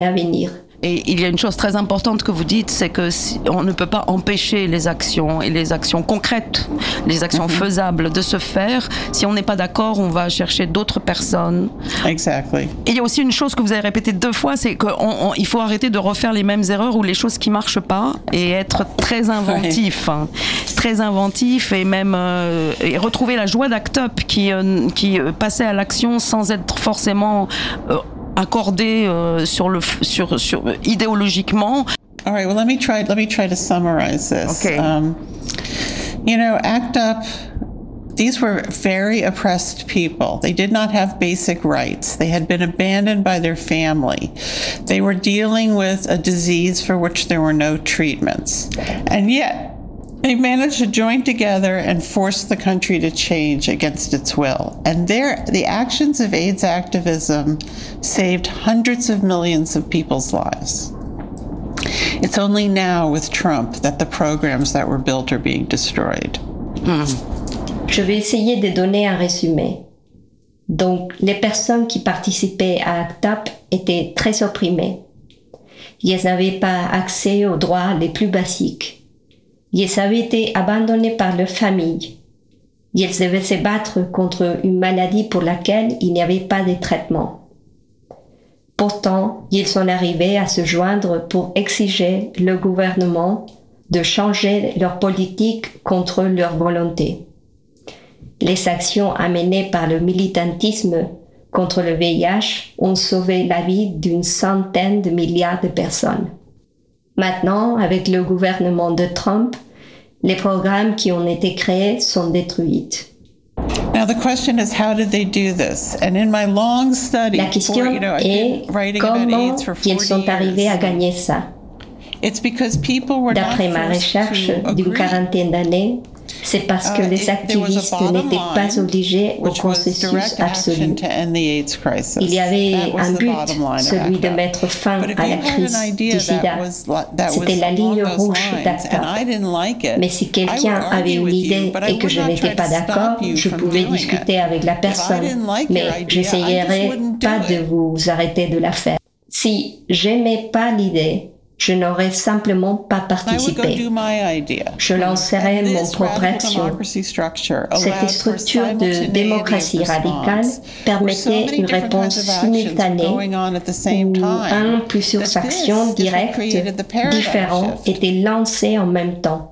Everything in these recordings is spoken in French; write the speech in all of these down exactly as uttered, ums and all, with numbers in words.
à venir. Et il y a une chose très importante que vous dites, c'est que si, on ne peut pas empêcher les actions et les actions concrètes, les actions mm-hmm. faisables de se faire. Si on n'est pas d'accord, on va chercher d'autres personnes. Exactly. Et il y a aussi une chose que vous avez répétée deux fois, c'est qu'il faut arrêter de refaire les mêmes erreurs ou les choses qui marchent pas et être très inventif, hein, très inventif et même euh, et retrouver la joie d'Act Up qui euh, qui passait à l'action sans être forcément euh, accordé euh, sur le sur sur idéologiquement. All right, well let me try let me try to summarize this. Okay. Um, you know, Act Up, these were very oppressed people. They did not have basic rights. They had been abandoned by their family. They were dealing with a disease for which there were no treatments. And yet they managed to join together and force the country to change against its will. And their, the actions of AIDS activism saved hundreds of millions of people's lives. It's only now with Trump that the programs that were built are being destroyed. Mm. Je vais essayer de donner un résumé. Donc, les personnes qui participaient à Act Up étaient très opprimées. Elles n'avaient pas accès aux droits les plus basiques. Ils avaient été abandonnés par leur famille. Ils devaient se battre contre une maladie pour laquelle il n'y avait pas de traitement. Pourtant, ils sont arrivés à se joindre pour exiger le gouvernement de changer leur politique contre leur volonté. Les actions amenées par le militantisme contre le V I H ont sauvé la vie d'une centaine de milliards de personnes. Maintenant, avec le gouvernement de Trump, les programmes qui ont été créés sont détruits. Now the question is, how did they do this? And in my long study, La question for, you know, I've est been writing about comment AIDS for ils forty sont arrivés years. à gagner ça. It's because people were not D'après ma forced recherche to d'une agree. quarantaine d'années, c'est parce que Uh, les it- there was a activistes bottom n'étaient pas line, obligés au which was consensus direct action absolu. to end the AIDS crisis. Il y avait That was un the but, bottom line of celui ACT de UP. mettre fin But if à you la had crise an idea du that sida. was li- that C'était was la ligne along those rouge lines, d'Act and Up. I didn't like it, Mais si I quelqu'un would avait argue une with you, idée but I et que would je not n'étais try pas to stop d'accord, you je from pouvais doing discuter it. avec la If I personne, didn't like mais your idea, I j'essayerais just wouldn't do pas de it. vous arrêter de la faire. Si j'aimais pas l'idée, je n'aurais simplement pas I would go participé. do my idea. Je lancerai And mon this propre radical action. democracy structure Cette allowed for structure de simultaneity démocratie of response. radicale There were so permettait many une different réponse kinds of actions simultanée going on at the same où time un ou plusieurs that actions this is what directes created the paradigm différentes shift. étaient lancées en même temps,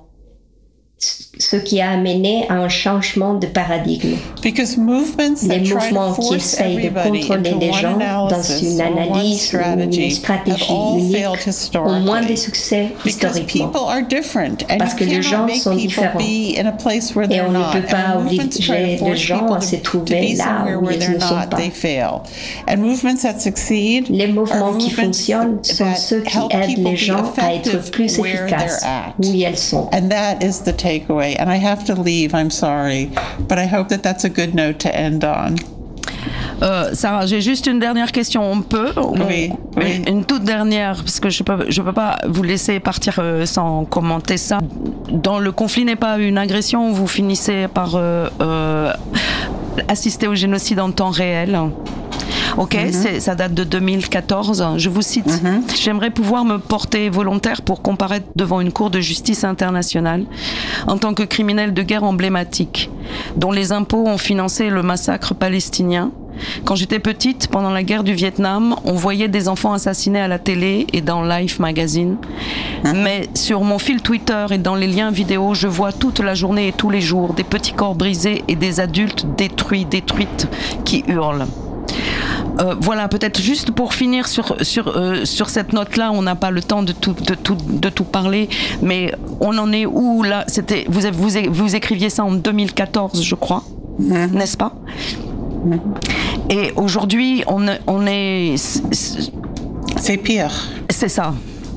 ce qui a amené à un changement de paradigme. Because movements Les that try to mouvements qui force essayent de everybody contrôler into les one gens dans analysis une or one analyse ou une strategy have stratégie all unique failed ont moins de historically. succès Because historiquement. people are different, and Parce que you les cannot gens make sont people différents. be in a place where Et they're on ne not. peut pas And movements try obliger to les force gens people à se to, to trouver be là somewhere où where ils they're ne sont not. pas. They fail. And movements that succeed Les are mouvements qui movements fonctionnent sont that ceux qui help aident people les be gens à être effective plus where efficaces they're at. où elles sont. And that is the takeaway. And I have to leave, I'm sorry, but I hope that that's a good note to end on. Euh, Sarah, j'ai juste une dernière question. On peut on, Oui, oui. Une, une toute dernière, parce que je peux, je peux pas vous laisser partir euh, sans commenter ça. Dans le conflit n'est pas une agression, vous finissez par euh, euh, assister au génocide en temps réel. Ok, mm-hmm. c'est, ça date de deux mille quatorze. Je vous cite. Mm-hmm. J'aimerais pouvoir me porter volontaire pour comparaître devant une cour de justice internationale en tant que criminel de guerre emblématique, dont les impôts ont financé le massacre palestinien. Quand j'étais petite, pendant la guerre du Vietnam, on voyait des enfants assassinés à la télé et dans Life magazine. Mm-hmm. Mais sur mon fil Twitter et dans les liens vidéo, je vois toute la journée et tous les jours des petits corps brisés et des adultes détruits, détruites qui hurlent. Euh, voilà, peut-être juste pour finir sur sur euh, sur cette note-là, on n'a pas le temps de tout de tout de tout parler, mais on en est où là? C'était vous vous vous écriviez ça en deux mille quatorze, je crois, mmh. n'est-ce pas? Mmh. Et aujourd'hui, on on est c'est, c'est pire. C'est ça.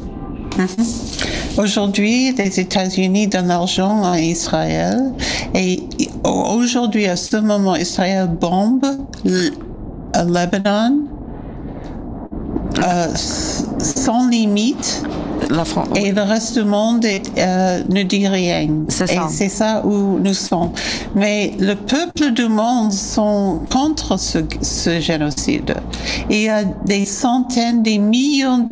Mmh. Aujourd'hui, les États-Unis donnent l'argent à Israël et aujourd'hui, à ce moment, Israël bombe le à Lebanon, euh, sans limite. la France. Et le reste du monde est, euh, ne dit rien. C'est ça. Et c'est ça où nous sommes. Mais le peuple du monde sont contre ce, ce génocide. Il y a des centaines, des millions